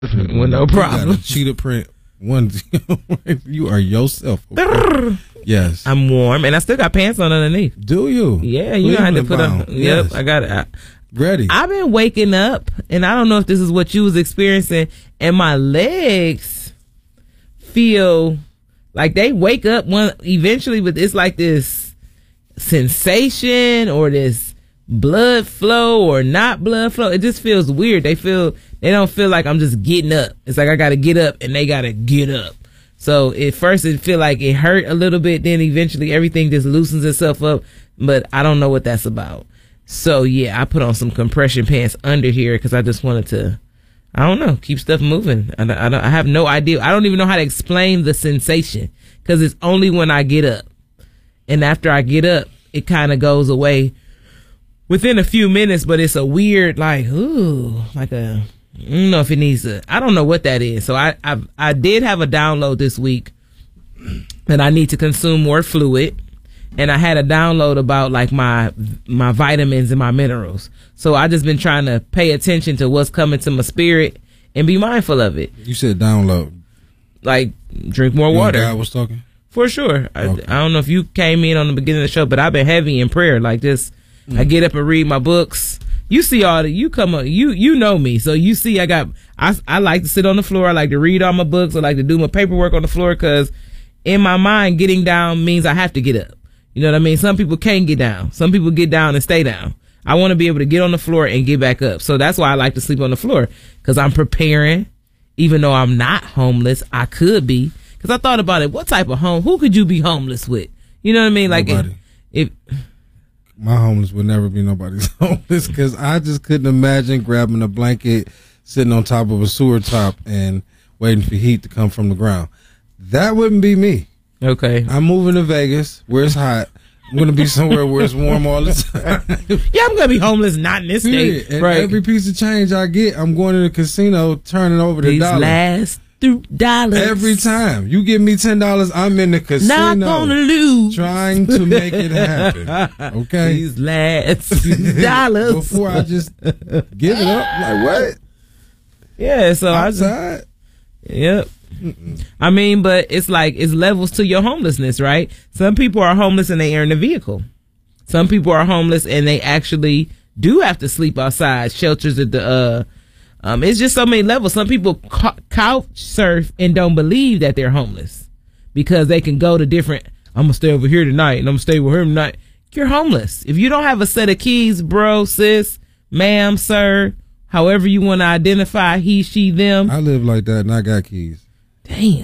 with no problem. You got a cheetah print onesie. You are yourself. Okay? Yes. I'm warm, and I still got pants on underneath. Do you? Yeah, you know I had to put on. Yep, yes. I got it. Ready. I've been waking up, and I don't know if this is what you was experiencing, and my legs feel like they wake up eventually, but it's like this sensation or this blood flow or not blood flow. It just feels weird. They don't feel like I'm just getting up. It's like I got to get up, and they got to get up. So at first it feel like it hurt a little bit, then eventually everything just loosens itself up, but I don't know what that's about. So yeah, I put on some compression pants under here because I just wanted to, I don't know, keep stuff moving. I have no idea. I don't even know how to explain the sensation because it's only when I get up. And after I get up, it kind of goes away within a few minutes, but it's a weird, like, ooh, like a, I don't know if it needs to, I don't know what that is. So I did have a download this week that I need to consume more fluid. And I had a download about like my vitamins and my minerals. So I just been trying to pay attention to what's coming to my spirit and be mindful of it. You said download. Like drink more water. God was talking? For sure. Okay. I don't know if you came in on the beginning of the show, but I've been heavy in prayer. Like this, I get up and read my books. You see all you come up, you know me. So you see I like to sit on the floor. I like to read all my books. I like to do my paperwork on the floor because in my mind, getting down means I have to get up. You know what I mean? Some people can't get down. Some people get down and stay down. I want to be able to get on the floor and get back up. So that's why I like to sleep on the floor because I'm preparing. Even though I'm not homeless, I could be. Because I thought about it. What type of who could you be homeless with? You know what I mean? Like if my homeless would never be nobody's homeless because I just couldn't imagine grabbing a blanket, sitting on top of a sewer top and waiting for heat to come from the ground. That wouldn't be me. Okay. I'm moving to Vegas where it's hot. I'm going to be somewhere where it's warm all the time. Yeah, I'm going to be homeless, not in this state. And right. every piece of change I get, I'm going to the casino, turning over the dollar. These last $2. Every time. You give me $10, I'm in the casino. Not going to lose. Trying to make it happen. Okay? These last dollars. Before I just give it up. Like, what? Yeah, so outside? Yep. I mean, but it's like it's levels to your homelessness, right? Some people are homeless and they are in a vehicle. Some people are homeless and they actually do have to sleep outside shelters at the it's just so many levels. Some people couch surf and don't believe that they're homeless because they can go to different, I'm gonna stay over here tonight and I'm gonna stay with her tonight. You're homeless. If you don't have a set of keys, bro, sis, ma'am, sir, however you want to identify he, she, them. I live like that and I got keys. Damn.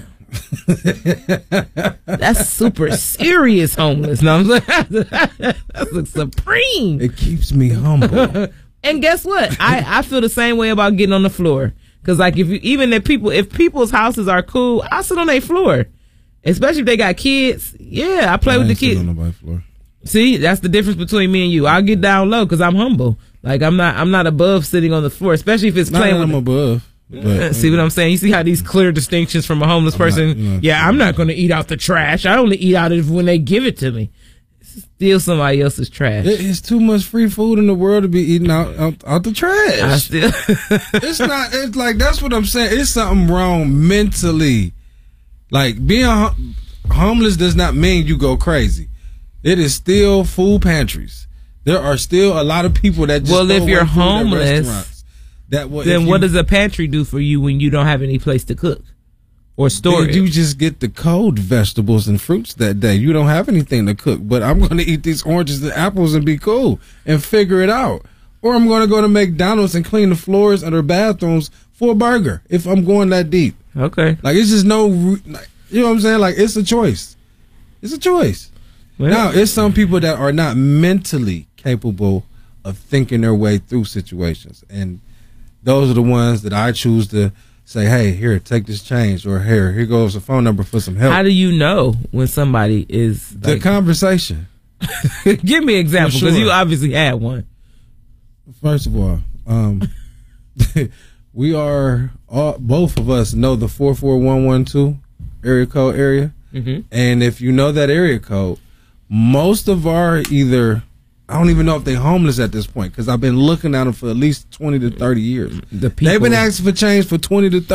That's super serious homeless. No, I'm saying that's supreme. It keeps me humble. And guess what? I feel the same way about getting on the floor. Cause like if people's houses are cool, I sit on their floor. Especially if they got kids. Yeah, I play with the kids. On nobody's floor. See, that's the difference between me and you. I'll get down low because I'm humble. Like I'm not above sitting on the floor, especially if it's playing with. I'm above. But, see what I'm saying? You see how these clear distinctions from a homeless person? I'm not going to eat out the trash. I only eat out of when they give it to me. Steal somebody else's trash. It's too much free food in the world to be eating out the trash. It's not. It's like that's what I'm saying. It's something wrong mentally. Like being homeless does not mean you go crazy. It is still food pantries. There are still a lot of people that just if you're homeless. Then what does a pantry do for you when you don't have any place to cook or store it? You just get the cold vegetables and fruits that day. You don't have anything to cook, but I'm going to eat these oranges and apples and be cool and figure it out. Or I'm going to go to McDonald's and clean the floors and their bathrooms for a burger if I'm going that deep. Okay. Like it's just you know what I'm saying? Like it's a choice. It's a choice. Well, now, it's some people that are not mentally capable of thinking their way through situations. And those are the ones that I choose to say, hey, here, take this change, or here goes a phone number for some help. How do you know when somebody is the conversation? Give me an example, because you obviously had one. First of all, we are both of us know the 44112 area code area, and if you know that area code, most of our I don't even know if they're homeless at this point because I've been looking at them for at least 20 to 30 years. They've been asking for change for 20 to 30